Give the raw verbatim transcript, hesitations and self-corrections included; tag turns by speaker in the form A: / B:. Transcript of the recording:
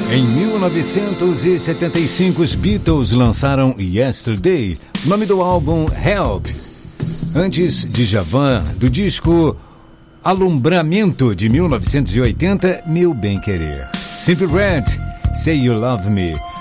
A: Em mil novecentos e setenta e cinco, os Beatles lançaram Yesterday, nome do álbum Help. Antes de Djavan, do disco Alumbramento de mil novecentos e oitenta, Meu Bem Querer. Simple Red, Say You Love Me.